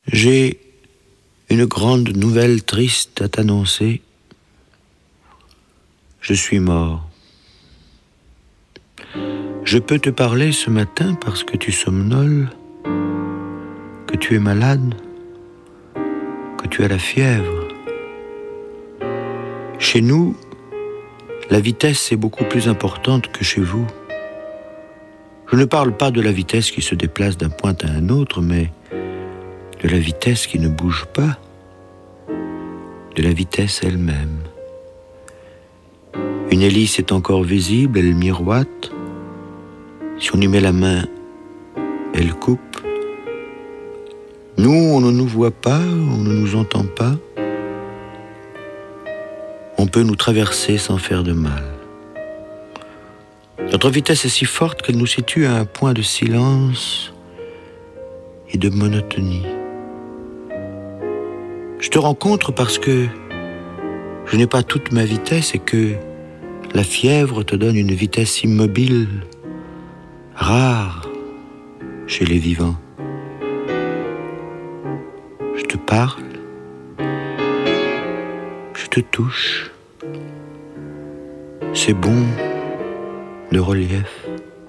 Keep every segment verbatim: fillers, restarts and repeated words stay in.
J'ai une grande nouvelle triste à t'annoncer. Je suis mort. Je peux te parler ce matin parce que tu somnoles, que tu es malade, que tu as la fièvre. Chez nous, la vitesse est beaucoup plus importante que chez vous. Je ne parle pas de la vitesse qui se déplace d'un point à un autre, mais de la vitesse qui ne bouge pas, de la vitesse elle-même. Une hélice est encore visible, elle miroite. Si on y met la main, elle coupe. Nous, on ne nous voit pas, on ne nous entend pas. On peut nous traverser sans faire de mal. Notre vitesse est si forte qu'elle nous situe à un point de silence et de monotonie. Je te rencontre parce que je n'ai pas toute ma vitesse et que la fièvre te donne une vitesse immobile, rare chez les vivants. Je te parle, je te touche. C'est bon, le relief.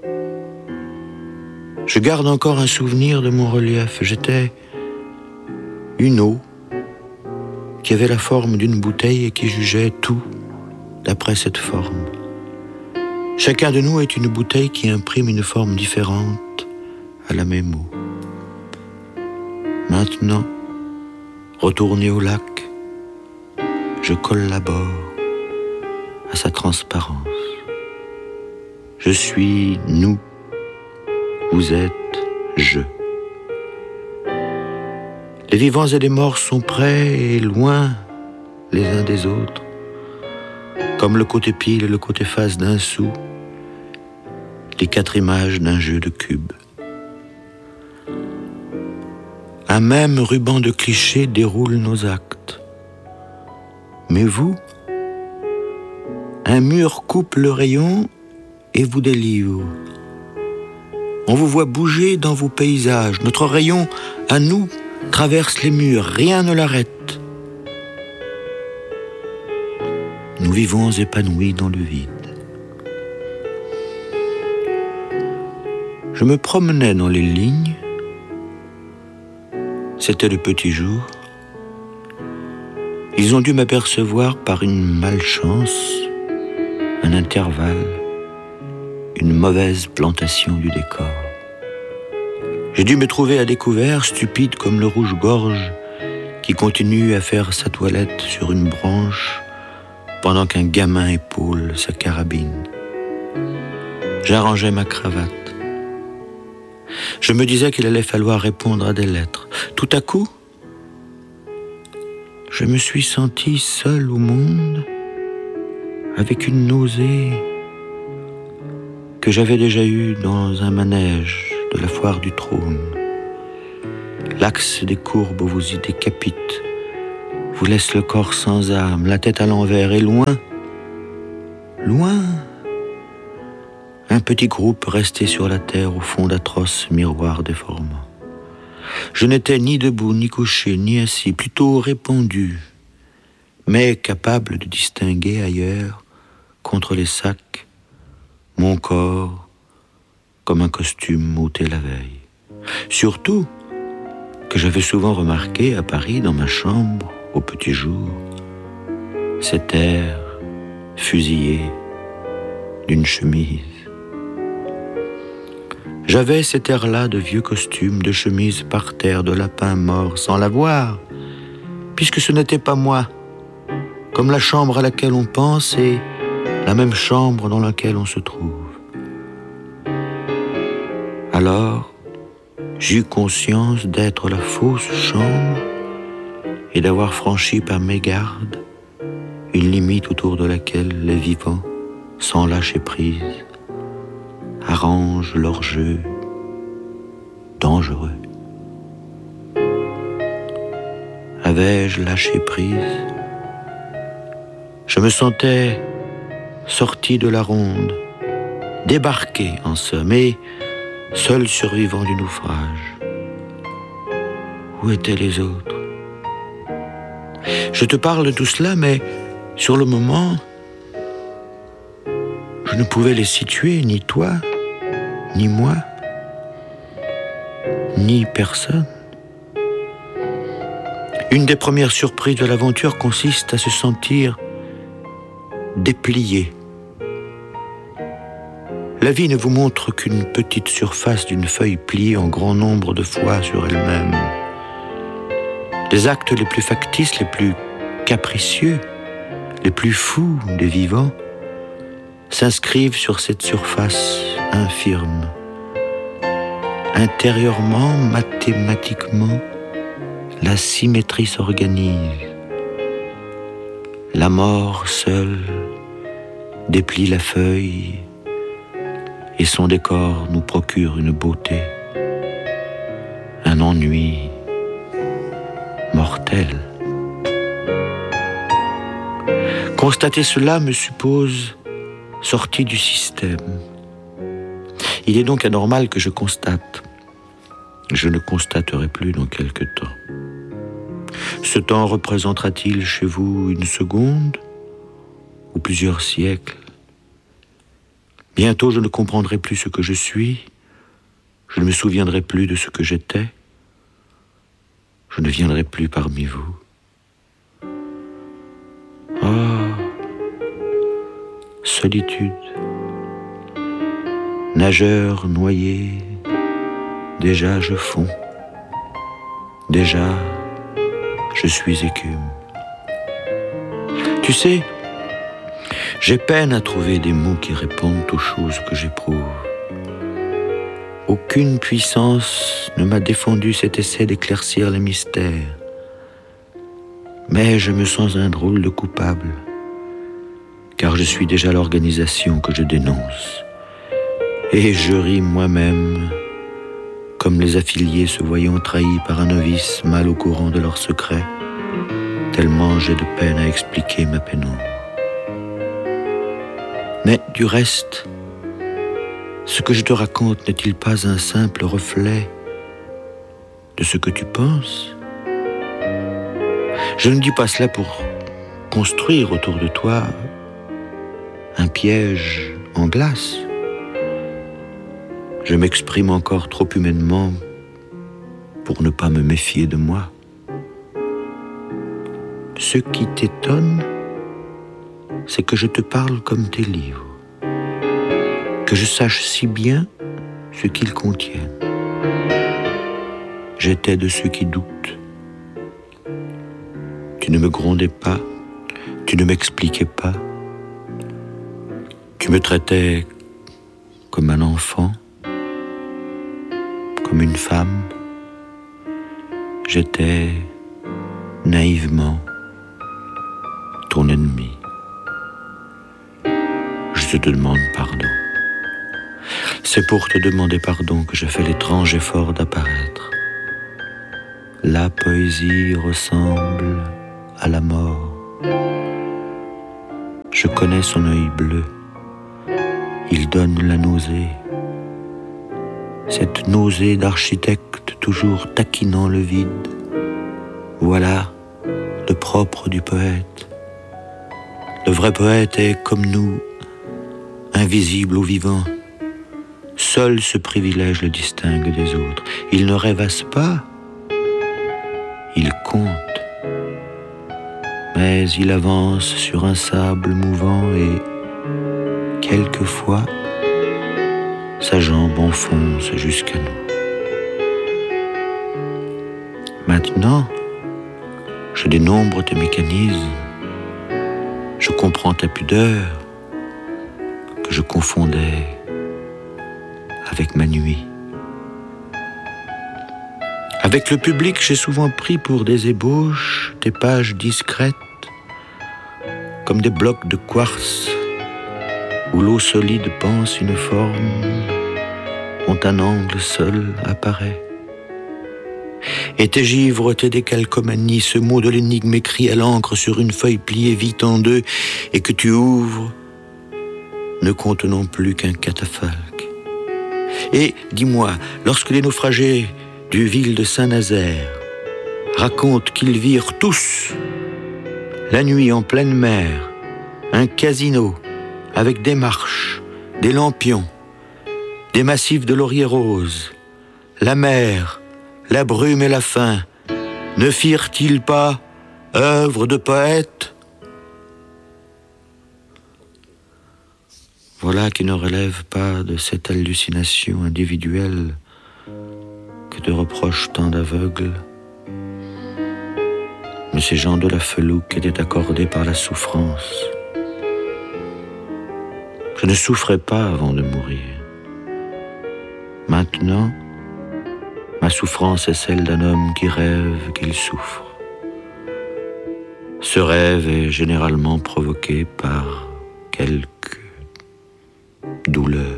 Je garde encore un souvenir de mon relief. J'étais une eau qui avait la forme d'une bouteille et qui jugeait tout d'après cette forme. Chacun de nous est une bouteille qui imprime une forme différente à la même eau. Maintenant, retourné au lac, je collabore à sa transparence. Je suis nous, vous êtes je. Les vivants et les morts sont près et loin les uns des autres, comme le côté pile et le côté face d'un sou, les quatre images d'un jeu de cubes. Un même ruban de clichés déroule nos actes. Mais vous, un mur coupe le rayon et vous délivre. On vous voit bouger dans vos paysages. Notre rayon, à nous, traverse les murs. Rien ne l'arrête. Nous vivons épanouis dans le vide. Je me promenais dans les lignes. C'était le petit jour. Ils ont dû m'apercevoir par une malchance, un intervalle, une mauvaise plantation du décor. J'ai dû me trouver à découvert, stupide comme le rouge-gorge qui continue à faire sa toilette sur une branche pendant qu'un gamin épaule sa carabine. J'arrangeais ma cravate. Je me disais qu'il allait falloir répondre à des lettres. Tout à coup, je me suis senti seul au monde, avec une nausée que j'avais déjà eue dans un manège de la foire du trône. L'axe des courbes vous y décapite, vous laisse le corps sans âme, la tête à l'envers, et loin, loin, un petit groupe resté sur la terre au fond d'atroces miroirs déformants. Je n'étais ni debout, ni couché, ni assis, plutôt répandu, mais capable de distinguer ailleurs, contre les sacs, mon corps comme un costume ôté la veille. Surtout que j'avais souvent remarqué à Paris, dans ma chambre, au petit jour, cet air fusillé d'une chemise. J'avais cet air-là de vieux costume, de chemise par terre, de lapin mort, sans l'avoir, puisque ce n'était pas moi, comme la chambre à laquelle on pense et la même chambre dans laquelle on se trouve. Alors, j'eus conscience d'être la fausse chambre et d'avoir franchi par mégarde une limite autour de laquelle les vivants, sans lâcher prise, arrangent leur jeu dangereux. Avais-je lâché prise? Je me sentais sorti de la ronde, débarqué en somme, et seul survivant du naufrage. Où étaient les autres? Je te parle de tout cela, mais sur le moment, je ne pouvais les situer, ni toi, ni moi, ni personne. Une des premières surprises de l'aventure consiste à se sentir déplié. La vie ne vous montre qu'une petite surface d'une feuille pliée en grand nombre de fois sur elle-même. Les actes les plus factices, les plus capricieux, les plus fous des vivants s'inscrivent sur cette surface infirme. Intérieurement, mathématiquement, la symétrie s'organise. La mort seule déplie la feuille et son décor nous procure une beauté, un ennui mortel. Constater cela me suppose sorti du système. Il est donc anormal que je constate. Je ne constaterai plus dans quelque temps. Ce temps représentera-t-il chez vous une seconde ou plusieurs siècles? Bientôt je ne comprendrai plus ce que je suis, je ne me souviendrai plus de ce que j'étais, je ne viendrai plus parmi vous. Oh, solitude, nageur noyé, déjà je fonds, déjà je suis écume. Tu sais, j'ai peine à trouver des mots qui répondent aux choses que j'éprouve. Aucune puissance ne m'a défendu cet essai d'éclaircir les mystères. Mais je me sens un drôle de coupable, car je suis déjà l'organisation que je dénonce. Et je ris moi-même, comme les affiliés se voyant trahis par un novice mal au courant de leurs secrets, tellement j'ai de peine à expliquer ma pénombre. Mais du reste, ce que je te raconte n'est-il pas un simple reflet de ce que tu penses? Je ne dis pas cela pour construire autour de toi un piège en glace. Je m'exprime encore trop humainement pour ne pas me méfier de moi. Ce qui t'étonne, c'est que je te parle comme tes livres, que je sache si bien ce qu'ils contiennent. J'étais de ceux qui doutent. Tu ne me grondais pas, tu ne m'expliquais pas. Tu me traitais comme un enfant, comme une femme. J'étais naïvement ton ennemi. Je te demande pardon. C'est pour te demander pardon que je fais l'étrange effort d'apparaître. La poésie ressemble à la mort. Je connais son œil bleu. Il donne la nausée. Cette nausée d'architecte toujours taquinant le vide. Voilà le propre du poète. Le vrai poète est, comme nous, invisible aux vivants. Seul ce privilège le distingue des autres. Il ne rêvasse pas, il compte. Mais il avance sur un sable mouvant et, quelquefois, sa jambe enfonce jusqu'à nous. Maintenant, je dénombre tes mécanismes. Je comprends ta pudeur que je confondais avec ma nuit. Avec le public, j'ai souvent pris pour des ébauches des pages discrètes, comme des blocs de quartz où l'eau solide pense une forme dont un angle seul apparaît. Et tes givres, tes décalcomanies, ce mot de l'énigme écrit à l'encre sur une feuille pliée vite en deux et que tu ouvres, ne contenant plus qu'un catafalque. Et, dis-moi, lorsque les naufragés du ville de Saint-Nazaire racontent qu'ils virent tous, la nuit en pleine mer, un casino avec des marches, des lampions, des massifs de lauriers roses, la mer, la brume et la faim. Ne firent-ils pas œuvre de poète? Voilà qui ne relève pas de cette hallucination individuelle que te reprochent tant d'aveugles. Mais ces gens de la felouque étaient accordés par la souffrance. Je ne souffrais pas avant de mourir. Maintenant, ma souffrance est celle d'un homme qui rêve qu'il souffre. Ce rêve est généralement provoqué par quelque douleur.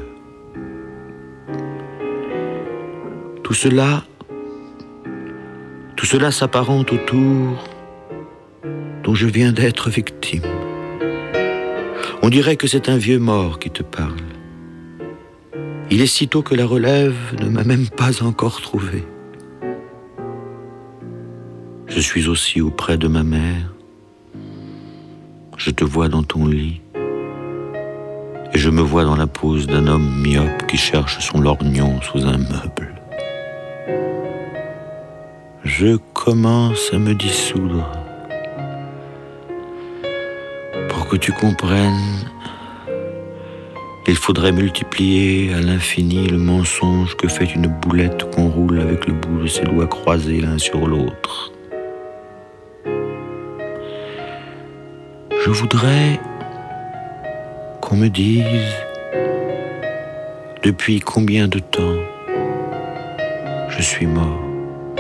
Tout cela, tout cela s'apparente au tour dont je viens d'être victime. On dirait que c'est un vieux mort qui te parle. Il est si tôt que la relève ne m'a même pas encore trouvé. Je suis aussi auprès de ma mère. Je te vois dans ton lit. Et je me vois dans la pose d'un homme myope qui cherche son lorgnon sous un meuble. Je commence à me dissoudre. Pour que tu comprennes, il faudrait multiplier à l'infini le mensonge que fait une boulette qu'on roule avec le bout de ses doigts croisés l'un sur l'autre. Je voudrais qu'on me dise depuis combien de temps je suis mort.